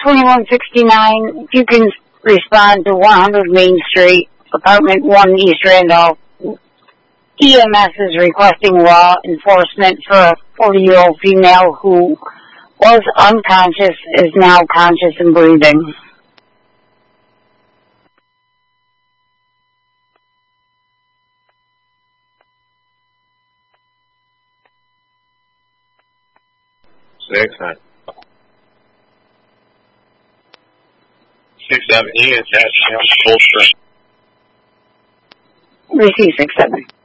2169, if you can respond to 100 Main Street, Apartment 1, East Randolph. EMS is requesting law enforcement for a 40-year-old female who was unconscious, is now conscious and breathing. Excellent. 6-7 E is at Holster. Receive 6-7.